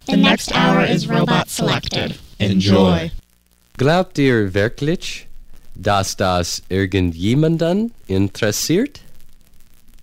The next hour is robot selected. Enjoy. Glaubt ihr wirklich, dass das irgendjemanden interessiert?